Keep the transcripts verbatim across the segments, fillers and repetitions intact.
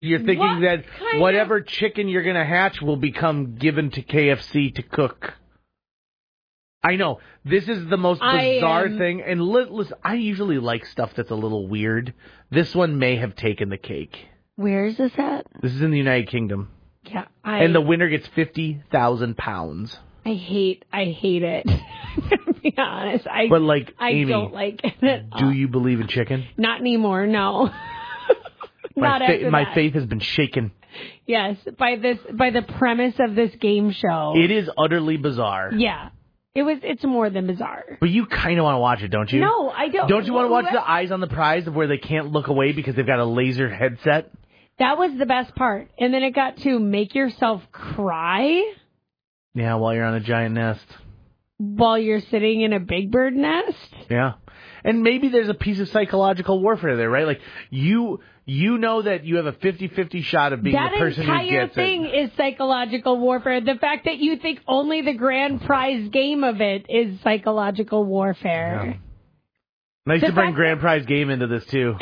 You're thinking what that whatever of... chicken you're going to hatch will become given to K F C to cook. I know. This is the most bizarre am... thing. And listen, I usually like stuff that's a little weird. This one may have taken the cake. Where is this at? This is in the United Kingdom. Yeah. I... And the winner gets fifty thousand pounds. I hate, I hate it. To be honest. I, but like, I Amy, don't like it. Do you believe in chicken? Not anymore, no. My, Not fa- my that. faith has been shaken. Yes, by this by the premise of this game show. It is utterly bizarre. Yeah. It was it's more than bizarre. But you kind of want to watch it, don't you? No, I don't. Don't you want to watch the Eyes on the Prize where they can't look away because they've got a laser headset? That was the best part. And then it got to make yourself cry. Yeah, while you're on a giant nest. While you're sitting in a big bird nest? Yeah. And maybe there's a piece of psychological warfare there, right? Like, you you know that you have a fifty-fifty shot of being that the person who gets it. That entire thing is psychological warfare. The fact that you think only the grand prize game of it is psychological warfare. Yeah. Nice the to bring grand that... prize game into this, too.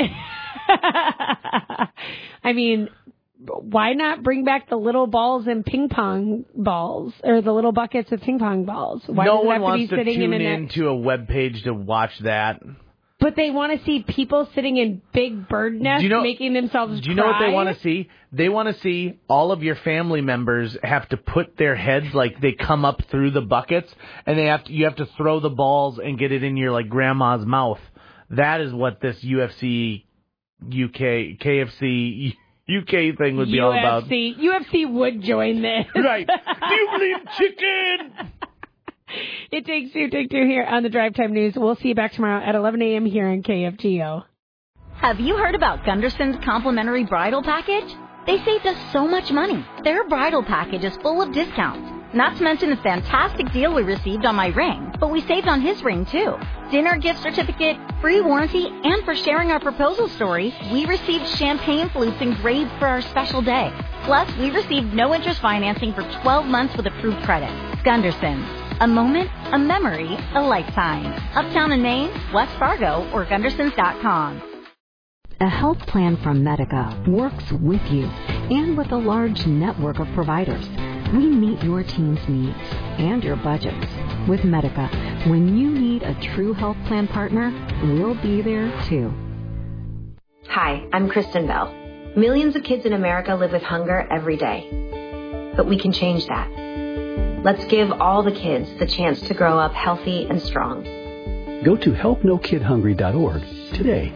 I mean... Why not bring back the little balls and ping pong balls, or the little buckets of ping pong balls? Why no does it one have wants to, be to sitting tune in, a into a web page to watch that. But they want to see people sitting in big bird nests you know, making themselves Do you know cry? what they want to see? They want to see all of your family members have to put their heads, like they come up through the buckets, and they have to, you have to throw the balls and get it in your like grandma's mouth. That is what this U F C, U K, K F C... U K thing would be U F C. all about. U F C would join this. Right. Do you believe chicken? It takes two, take two here on the Drive Time News. We'll see you back tomorrow at eleven a.m. here on K F G O. Have you heard about Gunderson's complimentary bridal package? They saved us so much money. Their bridal package is full of discounts. Not to mention the fantastic deal we received on my ring, but we saved on his ring too. Dinner gift certificate, free warranty, and for sharing our proposal story, we received champagne flutes engraved for our special day. Plus, we received no interest financing for twelve months with approved credit. Gunderson's. A moment, a memory, a lifetime. Uptown in Maine, West Fargo, or Gundersons dot com. A health plan from Medica works with you and with a large network of providers. We meet your team's needs and your budgets. With Medica, when you need a true health plan partner, we'll be there too. Hi, I'm Kristen Bell. Millions of kids in America live with hunger every day. But we can change that. Let's give all the kids the chance to grow up healthy and strong. Go to help no kid hungry dot org today.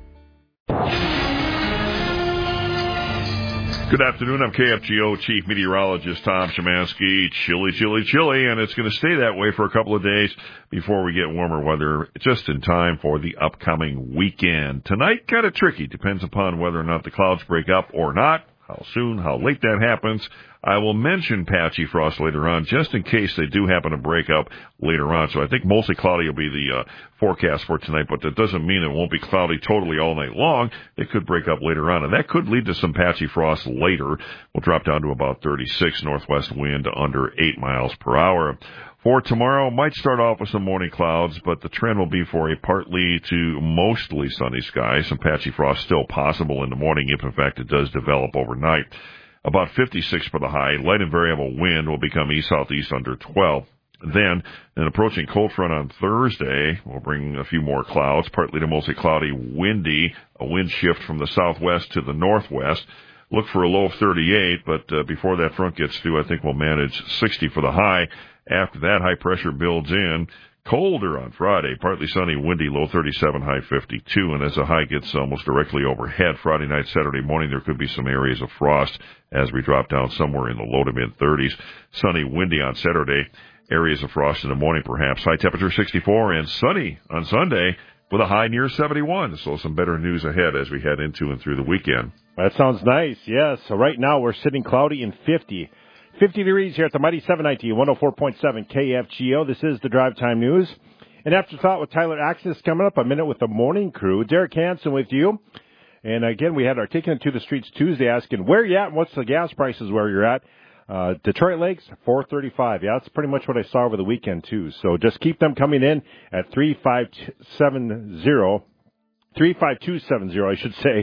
Good afternoon. I'm K F G O Chief Meteorologist Tom Szymanski. Chilly, chilly, chilly, and it's going to stay that way for a couple of days before we get warmer weather, just in time for the upcoming weekend. Tonight, kind of tricky. Depends upon whether or not the clouds break up or not, how soon, how late that happens. I will mention patchy frost later on, just in case they do happen to break up later on. So I think mostly cloudy will be the uh, forecast for tonight, but that doesn't mean it won't be cloudy totally all night long. It could break up later on, and that could lead to some patchy frost later. We'll drop down to about thirty-six northwest wind under eight miles per hour. For tomorrow, might start off with some morning clouds, but the trend will be for a partly to mostly sunny sky. Some patchy frost still possible in the morning, if in fact it does develop overnight. About fifty-six for the high. Light and variable wind will become east-southeast under twelve. Then, an approaching cold front on Thursday will bring a few more clouds, partly to mostly cloudy, windy, a wind shift from the southwest to the northwest. Look for a low of thirty-eight, but uh, before that front gets through, I think we'll manage sixty for the high. After that, high pressure builds in. Colder on Friday, partly sunny, windy, low thirty-seven, high fifty-two. And as the high gets almost directly overhead, Friday night, Saturday morning, there could be some areas of frost as we drop down somewhere in the low to mid-thirties. Sunny, windy on Saturday, areas of frost in the morning perhaps. High temperature sixty-four, and sunny on Sunday with a high near seventy-one. So some better news ahead as we head into and through the weekend. That sounds nice, yes. So right now we're sitting cloudy and fifty. fifty degrees here at the Mighty seven ninety, one oh four point seven K F G O. This is the Drive Time News. And Afterthought with Tyler Axis coming up, a minute with the morning crew. Derek Hansen with you. And again, we had our Taking It to the Streets Tuesday asking where you at and what's the gas prices where you're at. Uh, Detroit Lakes, four thirty-five. Yeah, that's pretty much what I saw over the weekend, too. So just keep them coming in at three five seven zero, three five two seven zero, I should say.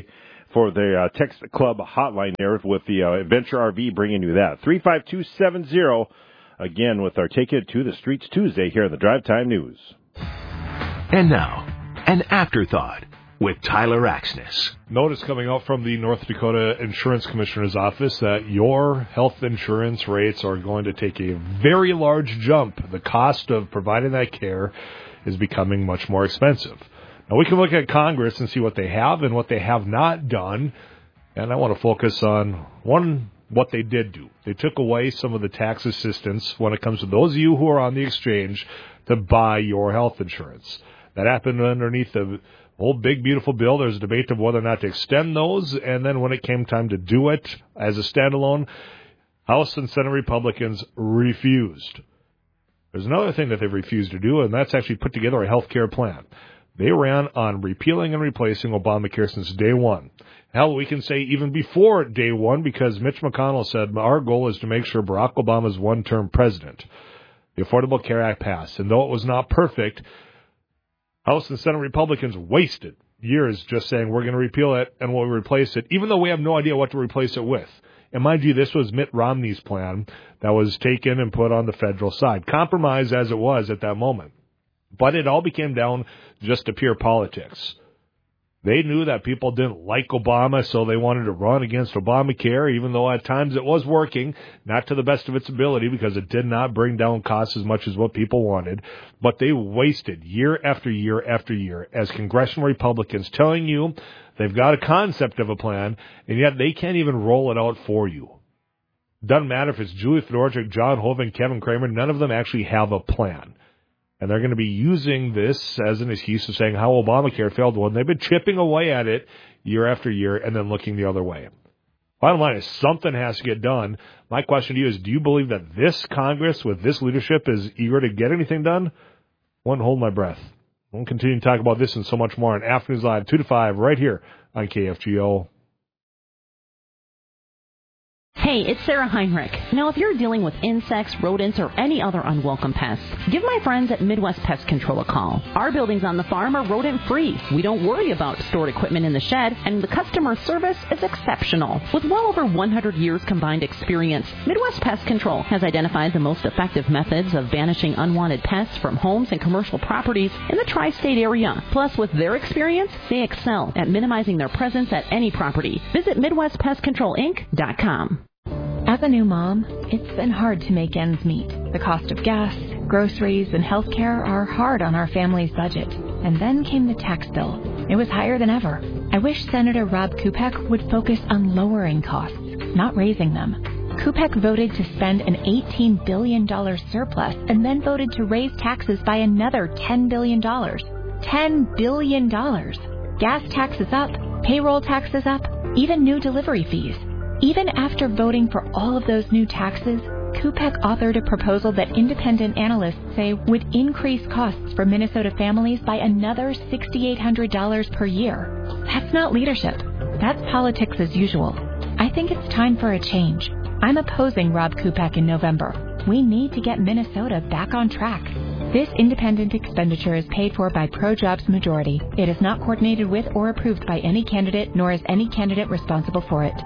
for the uh, Text Club hotline there with the uh, Adventure R V bringing you that. three five two seven zero, again, with our Take It to the Streets Tuesday here in the Drive Time News. And now, an afterthought with Tyler Axness. Notice coming out from the North Dakota Insurance Commissioner's office that your health insurance rates are going to take a very large jump. The cost of providing that care is becoming much more expensive. Now, we can look at Congress and see what they have and what they have not done, and I want to focus on, one, what they did do. They took away some of the tax assistance when it comes to those of you who are on the exchange to buy your health insurance. That happened underneath the old big, beautiful bill. There's a debate of whether or not to extend those, and then when it came time to do it as a standalone, House and Senate Republicans refused. There's another thing that they've refused to do, and that's actually put together a health care plan. They ran on repealing and replacing Obamacare since day one. Hell, we can say even before day one, because Mitch McConnell said our goal is to make sure Barack Obama is one-term president. The Affordable Care Act passed, and though it was not perfect, House and Senate Republicans wasted years just saying we're going to repeal it and we'll replace it, even though we have no idea what to replace it with. And mind you, this was Mitt Romney's plan that was taken and put on the federal side. Compromise as it was at that moment. But it all became down just to pure politics. They knew that people didn't like Obama, so they wanted to run against Obamacare, even though at times it was working, not to the best of its ability, because it did not bring down costs as much as what people wanted. But they wasted year after year after year as congressional Republicans telling you they've got a concept of a plan, and yet they can't even roll it out for you. Doesn't matter if it's Julie Fedorchuk, John Hoeven, Kevin Kramer, none of them actually have a plan. And they're going to be using this as an excuse of saying how Obamacare failed. Well, and they've been chipping away at it year after year and then looking the other way. Bottom line is something has to get done. My question to you is, do you believe that this Congress with this leadership is eager to get anything done? I won't hold my breath. We'll continue to talk about this and so much more on Afternoons Live, two to five, right here on K F G O. Hey, it's Sarah Heinrich. Now, if you're dealing with insects, rodents, or any other unwelcome pests, give my friends at Midwest Pest Control a call. Our buildings on the farm are rodent-free. We don't worry about stored equipment in the shed, and the customer service is exceptional. With well over one hundred years combined experience, Midwest Pest Control has identified the most effective methods of banishing unwanted pests from homes and commercial properties in the tri-state area. Plus, with their experience, they excel at minimizing their presence at any property. Visit Midwest Pest Control Inc dot com. As a new mom, it's been hard to make ends meet. The cost of gas, groceries, and health care are hard on our family's budget. And then came the tax bill. It was higher than ever. I wish Senator Rob Kupek would focus on lowering costs, not raising them. Kupek voted to spend an eighteen billion dollars surplus and then voted to raise taxes by another ten billion dollars. ten billion dollars! Gas taxes up, payroll taxes up, even new delivery fees. Even after voting for all of those new taxes, Kupek authored a proposal that independent analysts say would increase costs for Minnesota families by another six thousand eight hundred dollars per year. That's not leadership. That's politics as usual. I think it's time for a change. I'm opposing Rob Kupek in November. We need to get Minnesota back on track. This independent expenditure is paid for by ProJobs Majority. It is not coordinated with or approved by any candidate, nor is any candidate responsible for it.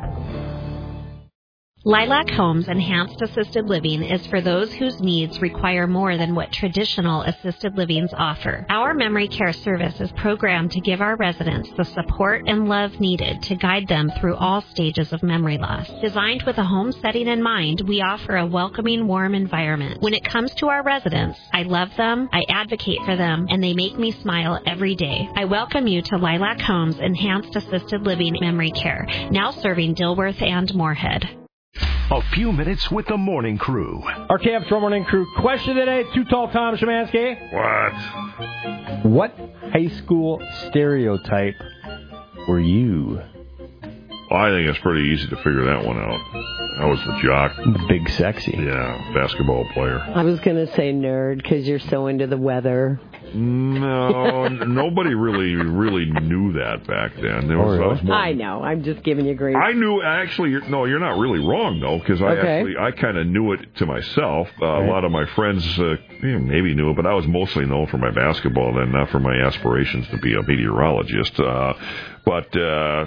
Lilac Homes Enhanced Assisted Living is for those whose needs require more than what traditional assisted livings offer. Our memory care service is programmed to give our residents the support and love needed to guide them through all stages of memory loss. Designed with a home setting in mind, we offer a welcoming, warm environment. When it comes to our residents, I love them, I advocate for them, and they make me smile every day. I welcome you to Lilac Homes Enhanced Assisted Living Memory Care, now serving Dilworth and Moorhead. A few minutes with the morning crew. Our K F G O morning crew question today, Too Tall Tom Szymanski. What? What high school stereotype were you? Well, I think it's pretty easy to figure that one out. I was the jock. The big sexy. Yeah, basketball player. I was going to say nerd because you're so into the weather. No, nobody really really knew that back then. There was, I, was more, I know. I'm just giving you grief. I knew, actually, you're, no, you're not really wrong, though, because I okay. actually, I kind of knew it to myself. Uh, right. A lot of my friends uh, maybe knew it, but I was mostly known for my basketball then, not for my aspirations to be a meteorologist. Uh, but... Uh,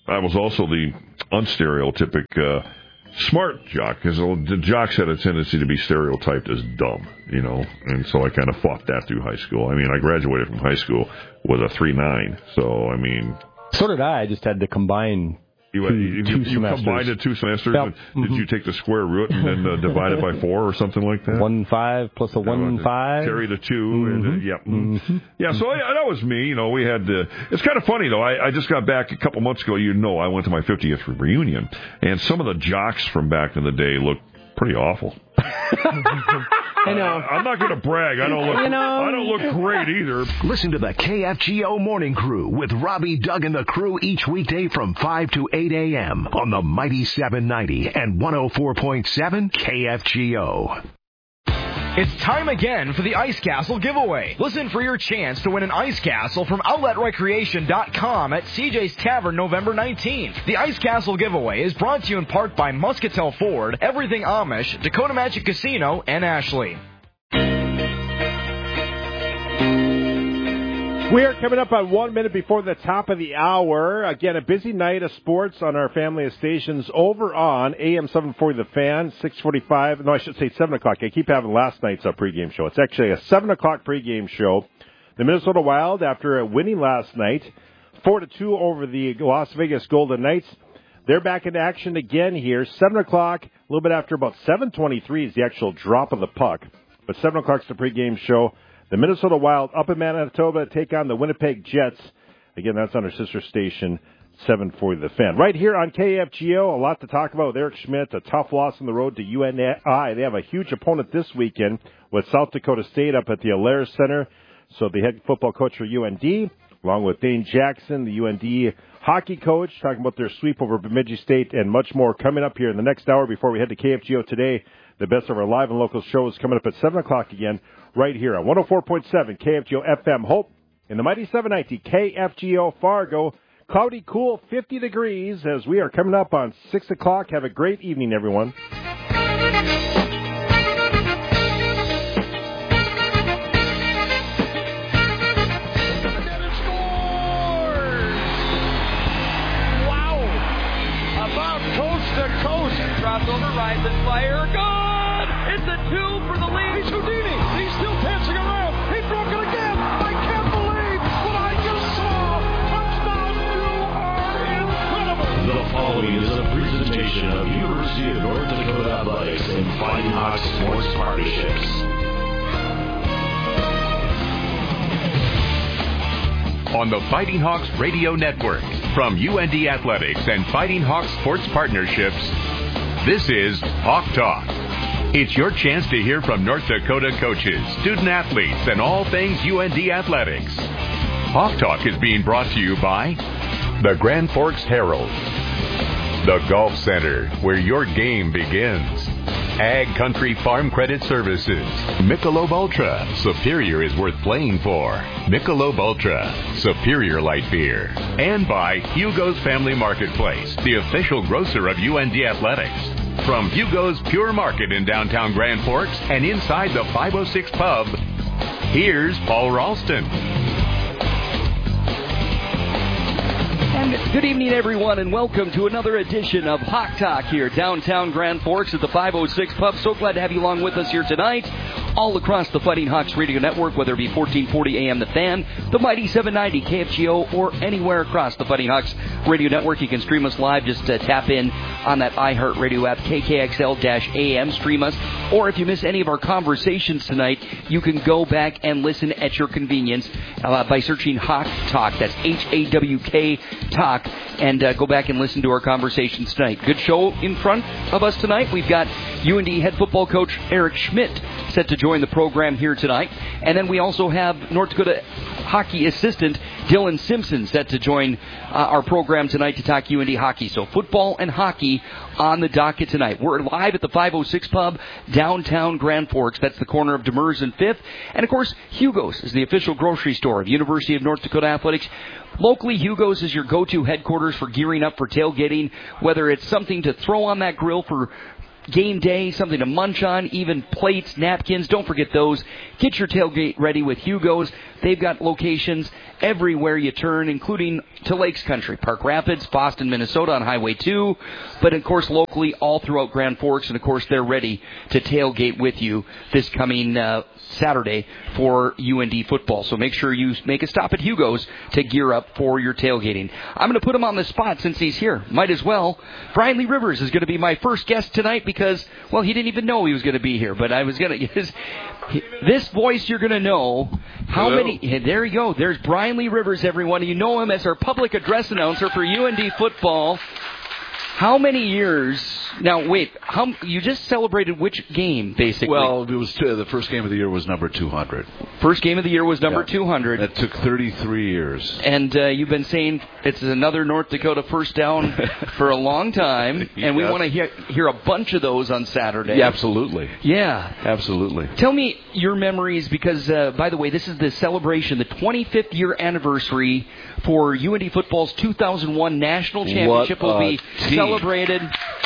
I was also the unstereotypic uh, smart jock, because the jocks had a tendency to be stereotyped as dumb, you know, and so I kind of fought that through high school. I mean, I graduated from high school with a three nine, so, I mean... So did I. I just had to combine... You, two, you, two you combined it two semesters. Yep. And Mm-hmm. Did you take the square root and then uh, divide it by four or something like that? One five plus a one five. Carry the two. Mm-hmm. And, uh, yeah. Mm-hmm. Yeah, so yeah, that was me. You know, we had the... It's kind of funny, though. I, I just got back a couple months ago. You know, I went to my fiftieth reunion, and some of the jocks from back in the day looked pretty awful. I know. Uh, I'm not going to brag. I don't look. You know. I don't look great either. Listen to the K F G O Morning Crew with Robbie, Doug, and the crew each weekday from five to eight a.m. on the Mighty seven ninety and one oh four point seven K F G O. It's time again for the Ice Castle giveaway. Listen for your chance to win an Ice Castle from outlet recreation dot com at C J's Tavern November nineteenth. The Ice Castle giveaway is brought to you in part by Muscatel Ford, Everything Amish, Dakota Magic Casino, and Ashley. We are coming up on one minute before the top of the hour. Again, a busy night of sports on our family of stations over on A M seven forty The Fan, six forty-five. No, I should say seven o'clock. I keep having last night's uh, pregame show. It's actually a seven o'clock pregame show. The Minnesota Wild, after winning last night, four to two over the Las Vegas Golden Knights, they're back in action again here. seven o'clock, a little bit after about seven twenty-three is the actual drop of the puck. But seven o'clock's the pregame show. The Minnesota Wild up in Manitoba take on the Winnipeg Jets. Again, that's on our sister station, seven forty The Fan. Right here on K F G O, a lot to talk about with Eric Schmidt, a tough loss on the road to U N I. They have a huge opponent this weekend with South Dakota State up at the Allaire Center. So the head football coach for U N D, along with Dane Jackson, the U N D hockey coach, talking about their sweep over Bemidji State and much more coming up here in the next hour before we head to K F G O today. The best of our live and local shows coming up at seven o'clock again, right here on one oh four point seven K F G O F M Hope in the Mighty seven ninety K F G O Fargo. Cloudy, cool, fifty degrees as we are coming up on six o'clock. Have a great evening, everyone. Dropped over, rides and fire, good! It's a two for the lead. He's Houdini. He's still dancing around. He broke it again. I can't believe what I just saw. Touchdown, you are incredible. The following is a presentation of University of North Dakota Athletics and Fighting Hawks Sports Partnerships. On the Fighting Hawks Radio Network, from U N D Athletics and Fighting Hawks Sports Partnerships, this is Hawk Talk. It's your chance to hear from North Dakota coaches, student athletes, and all things U N D athletics. Hawk Talk is being brought to you by the Grand Forks Herald, the Golf Center, where your game begins, Ag Country Farm Credit Services, Michelob Ultra, Superior is worth playing for, Michelob Ultra, Superior Light Beer, and by Hugo's Family Marketplace, the official grocer of U N D Athletics. From Hugo's Pure Market in downtown Grand Forks and inside the five oh six Pub, here's Paul Ralston. And good evening, everyone, and welcome to another edition of Hawk Talk here, downtown Grand Forks at the five oh six Pub. So glad to have you along with us here tonight, all across the Fighting Hawks Radio Network, whether it be fourteen forty A M The Fan, the Mighty seven ninety K F G O, or anywhere across the Fighting Hawks Radio Network. You can stream us live. Just uh, tap in on that iHeartRadio app, K K X L A M, stream us. Or if you miss any of our conversations tonight, you can go back and listen at your convenience uh, by searching Hawk Talk. That's H A W K Talk, and uh, go back and listen to our conversations tonight. Good show in front of us tonight. We've got U N D head football coach Eric Schmidt set to join the program here tonight. And then we also have North Dakota hockey assistant Dylan Simpson set to join uh, our program tonight to talk U N D hockey. So football and hockey on the docket tonight. We're live at the five oh six Pub, downtown Grand Forks. That's the corner of Demers and fifth. And, of course, Hugo's is the official grocery store of University of North Dakota Athletics. Locally, Hugo's is your go-to headquarters for gearing up for tailgating, whether it's something to throw on that grill for game day, something to munch on, even plates, napkins. Don't forget those. Get your tailgate ready with Hugo's. They've got locations everywhere you turn, including to Lakes Country, Park Rapids, Boston, Minnesota on Highway two, but of course locally all throughout Grand Forks, and of course they're ready to tailgate with you this coming uh, Saturday for U N D football. So make sure you make a stop at Hugo's to gear up for your tailgating. I'm going to put him on the spot since he's here. Might as well. Brian Lee Rivers is going to be my first guest tonight because, well, he didn't even know he was going to be here, but I was going to... This voice you're going to know. How Hello. many... There you go. There's Brian Lee Rivers, everyone. You know him as our public address announcer for U N D football. How many years... Now, wait. How you just celebrated which game, basically? Well, it was uh, the first game of the year was number two hundred. First game of the year was number Yeah. two hundred. That took thirty-three years. And uh, you've been saying it's another North Dakota first down for a long time, and we Yes. want to hear, hear a bunch of those on Saturday. Yeah, absolutely. Yeah. Absolutely. Tell me your memories, because, uh, by the way, this is the celebration, the twenty-fifth year anniversary for U N D football's two thousand one National Championship What will a be team. celebrated.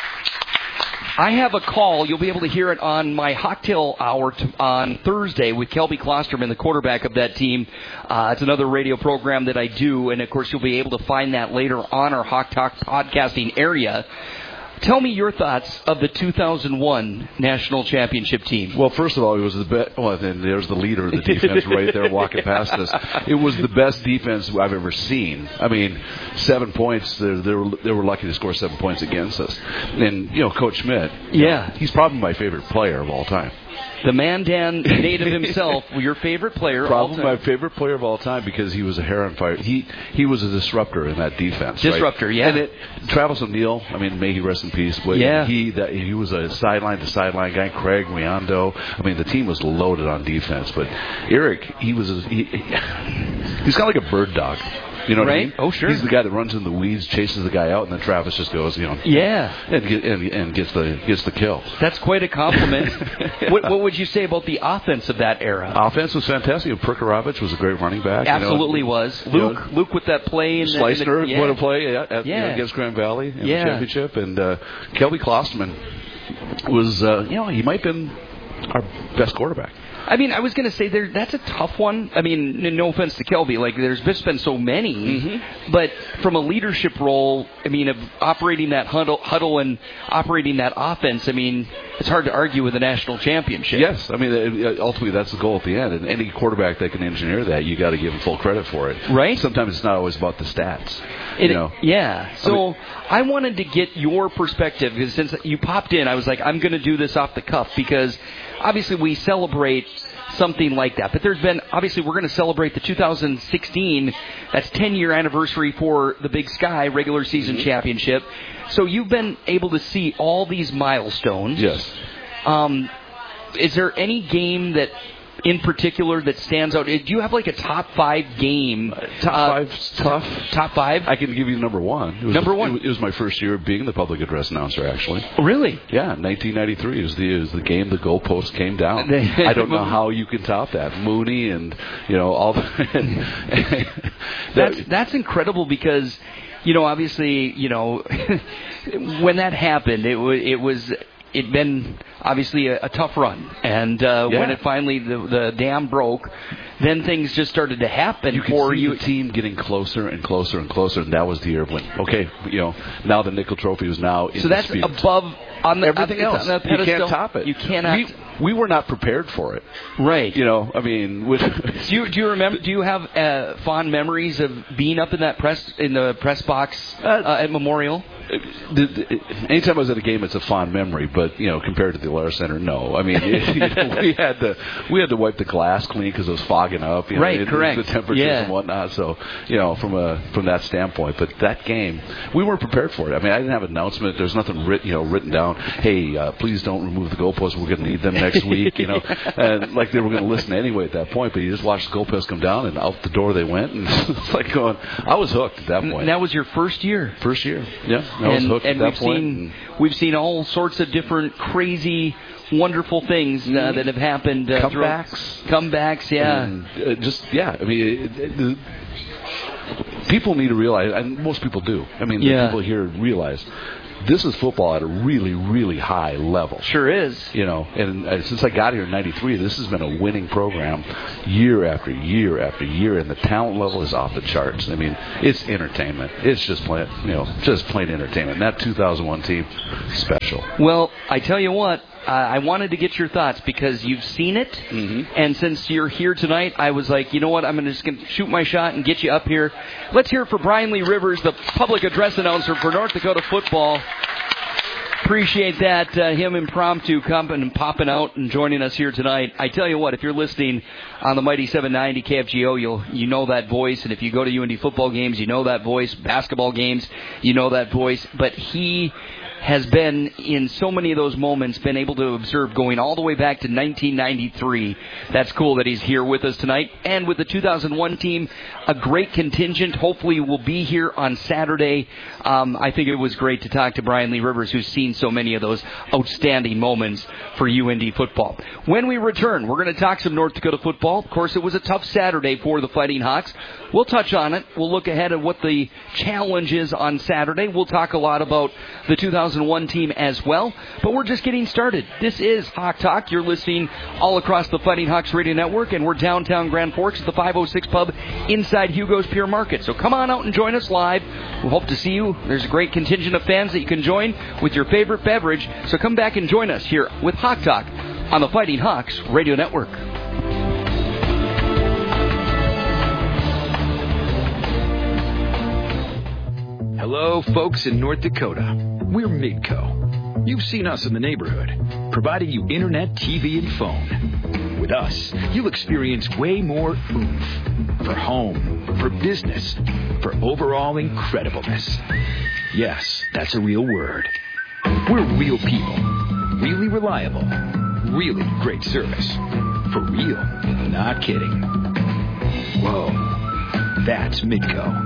I have a call. You'll be able to hear it on my Cocktail Hour t- on Thursday with Kelby Klosterman, the quarterback of that team. Uh, it's another radio program that I do, and, of course, you'll be able to find that later on our Hawk Talk podcasting area. Tell me your thoughts of the two thousand one National Championship team. Well, first of all, it was the best. Well, then there's the leader of the defense right there walking past us. It was the best defense I've ever seen. I mean, seven points. They, they were they were lucky to score seven points against us. And you know, Coach Schmidt. Yeah, he's probably my favorite player of all time. The Mandan native himself, your favorite player Probably of all time. my favorite player of all time because he was a hair on fire. He he was a disruptor in that defense. Disruptor, right? yeah. And it, Travis O'Neal, I mean, may he rest in peace. But Yeah. he that, he was a sideline to sideline guy. Craig Riondo. I mean, the team was loaded on defense. But Eric, he was a, he, he's kind of like a bird dog. You know what I Right? mean? Oh, sure. He's the guy that runs in the weeds, chases the guy out, and then Travis just goes, you know, Yeah. and get, and, and gets the gets the kill. That's quite a compliment. what, what would you say about the offense of that era? Offense was fantastic. Perkarovich was a great running back. Absolutely you know. was. You Luke, know, Luke with that play in the, Schleisner in the, yeah. what a play yeah, at, Yeah. you know, against Grand Valley in Yeah. the championship, and uh, Kelby Klosterman was uh, you know he might have been our best quarterback. I mean, I was going to say there. That's a tough one. I mean, n- no offense to Kelby, like there's just been so many, Mm-hmm. but from a leadership role, I mean, of operating that huddle, huddle and operating that offense, I mean, it's hard to argue with a national championship. Yes, I mean uh, ultimately that's the goal at the end, and any quarterback that can engineer that, you got to give him full credit for it. Right. Sometimes it's not always about the stats. It, you know. Yeah. So I mean- I wanted to get your perspective because since you popped in, I was like, I'm going to do this off the cuff because obviously we celebrate something like that. But there's been, obviously we're going to celebrate the two thousand sixteen, that's ten-year anniversary for the Big Sky regular season Mm-hmm. championship. So you've been able to see all these milestones. Yes. Um, is there any game that in particular that stands out? Do you have like a top five game? Top uh, five's tough. Top five? I can give you number one. It was Number the- one. It was, it was my first year being the public address announcer, actually. Really? Yeah, nineteen ninety-three is the is the game the goalpost came down. I don't know how you can top that. Mooney and you know all the. That's that's incredible because, you know, obviously, you know, when that happened, it was it was it'd been obviously a, a tough run, and uh, Yeah. when it finally the the dam broke, then things just started to happen You could for see you. the team getting closer and closer and closer, and that was the year when okay, you know, now the Nickel Trophy was now in So that's dispute. above on the Everything it's else. on the You pedestal. can't top it. You cannot. We, we were not prepared for it. Right. You know, I mean, with Do you do you remember? Do you have uh, fond memories of being up in that press in the press box uh, at Memorial? the, the, anytime I was at a game, it's a fond memory. But you know, compared to the Alara Center, no. I mean, you know, we had to we had to wipe the glass clean because it was fogging up. You know, Right, it- correct. The temperatures Yeah. and whatnot. So you know, from a from that standpoint, but that game, we weren't prepared for it. I mean, I didn't have an announcement. There's nothing written, you know, written down. Hey, uh, please don't remove the goalposts. We're going to need them next week. You know, and like they were going to listen anyway at that point. But you just watched the goalposts come down, and out the door they went, and it's like going. I was hooked at that point. And that was your first year. First year, yeah. I was and hooked and at that we've point. seen we've seen all sorts of different crazy, wonderful things uh, that have happened. Uh, throughout- Comebacks. comebacks, yeah. And, uh, just yeah. I mean, it, it, the, people need to realize, and most people do. I mean, Yeah. the people here realize this is football at a really, really high level. Sure is. You know, and uh, since I got here in ninety-three, this has been a winning program year after year after year, and the talent level is off the charts. I mean, it's entertainment. It's just plain, you know, just plain entertainment. And that two thousand one team, special. Well, I tell you what, uh, I wanted to get your thoughts because you've seen it, mm-hmm. and since you're here tonight, I was like, you know what, I'm gonna just gonna shoot my shot and get you up here. Let's hear it for Brian Lee Rivers, the public address announcer for North Dakota football. Appreciate that, uh, him impromptu coming and popping out and joining us here tonight. I tell you what, if you're listening on the Mighty seven ninety K F G O, you'll you know that voice, and if you go to U N D football games, you know that voice. Basketball games, you know that voice. But he has been in so many of those moments, been able to observe going all the way back to nineteen ninety-three. That's cool that he's here with us tonight. And with the two thousand one team, a great contingent. Hopefully will be here on Saturday. Um, I think it was great to talk to Brian Lee Rivers, who's seen so many of those outstanding moments for U N D football. When we return, we're going to talk some North Dakota football. Of course, it was a tough Saturday for the Fighting Hawks. We'll touch on it. We'll look ahead at what the challenge is on Saturday. We'll talk a lot about the two thousand one team as well. But we're just getting started. This is Hawk Talk. You're listening all across the Fighting Hawks Radio Network, and we're downtown Grand Forks at the five oh six Pub inside Hugo's Pier Market. So come on out and join us live. We hope to see you. There's a great contingent of fans that you can join with your favorite beverage. So come back and join us here with Hawk Talk on the Fighting Hawks Radio Network. Hello, folks in North Dakota. We're Midco. You've seen us in the neighborhood, providing you internet, T V, and phone. With us, you'll experience way more oomph for home, for business, for overall incredibleness. Yes, that's a real word. We're real people, really reliable, really great service. For real, not kidding. Whoa, that's Midco.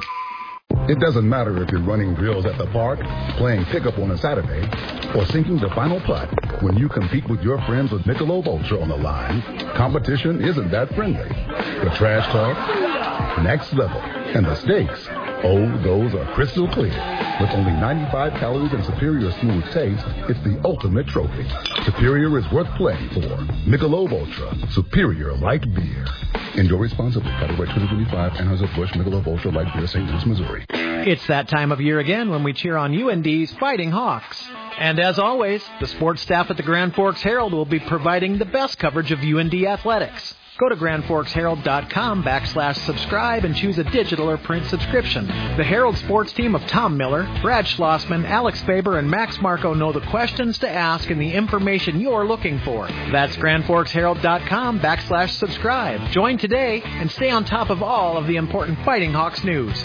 It doesn't matter if you're running drills at the park, playing pickup on a Saturday, or sinking the final putt. When you compete with your friends with Michelob Ultra on the line, competition isn't that friendly. The trash talk, next level, and the stakes, oh, those are crystal clear. With only ninety-five calories and superior smooth taste, it's the ultimate trophy. Superior is worth playing for. Michelob Ultra, superior light beer. Enjoy responsibly. Copyright twenty twenty-five, Anheuser-Busch Michelob Ultra Light Beer, Saint Louis, Missouri. It's that time of year again when we cheer on U N D's Fighting Hawks. And as always, the sports staff at the Grand Forks Herald will be providing the best coverage of U N D athletics. Go to grand forks herald dot com backslash subscribe and choose a digital or print subscription. The Herald sports team of Tom Miller, Brad Schlossman, Alex Faber, and Max Marco know the questions to ask and the information you're looking for. That's grand forks herald dot com backslash subscribe. Join today and stay on top of all of the important Fighting Hawks news.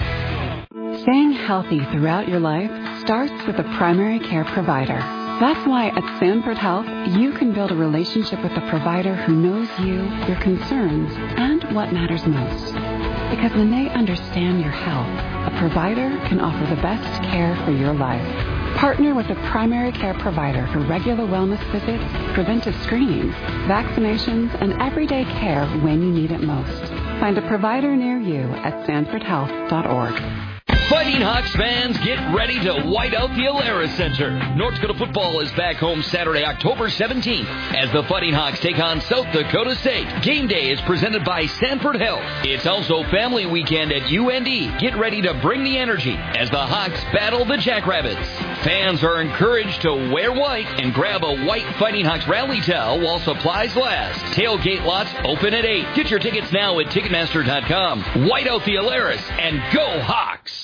Staying healthy throughout your life starts with a primary care provider. That's why at Sanford Health, you can build a relationship with a provider who knows you, your concerns, and what matters most. Because when they understand your health, a provider can offer the best care for your life. Partner with a primary care provider for regular wellness visits, preventive screenings, vaccinations, and everyday care when you need it most. Find a provider near you at sanford health dot org. Fighting Hawks fans, get ready to white out the Alara Center. North Dakota football is back home Saturday, October seventeenth, as the Fighting Hawks take on South Dakota State. Game day is presented by Sanford Health. It's also family weekend at U N D. Get ready to bring the energy as the Hawks battle the Jackrabbits. Fans are encouraged to wear white and grab a white Fighting Hawks rally towel while supplies last. Tailgate lots open at eight. Get your tickets now at ticketmaster dot com. White out the Alaris and go Hawks!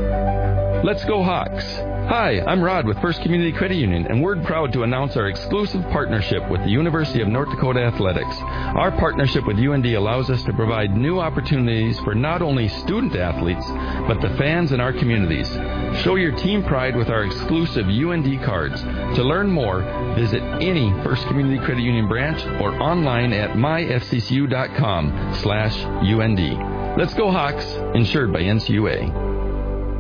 Let's go Hawks! Hi, I'm Rod with First Community Credit Union, and we're proud to announce our exclusive partnership with the University of North Dakota Athletics. Our partnership with U N D allows us to provide new opportunities for not only student athletes, but the fans in our communities. Show your team pride with our exclusive U N D cards. To learn more, visit any First Community Credit Union branch or online at my f c c u dot com slash U N D. Let's go Hawks, insured by N C U A.